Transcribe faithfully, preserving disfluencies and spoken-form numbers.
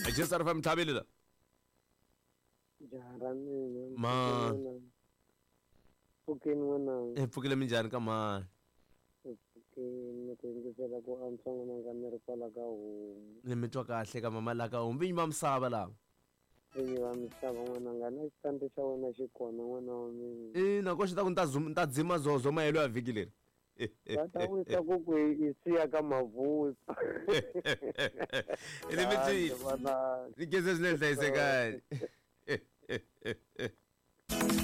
Just R F M thabile la. Jarani. Man. Pukin wana. Eh pukile minjani ka man? Pukin natingisela ku antsongo mangani ri pala ka homu. Ni mitwa kahle ka mama la ka homu vinyi va misava la. Vinyi va misava n'wana ngana xitandi xa wena xi kona n'wana wa mina. Ina ko xita ku nta zum nta dzima zozo mayelo ya vhiki leri. Tata wisa ku ku hi siya ka mavusi. Ile mitsi. Ni geze zile hlayisekani.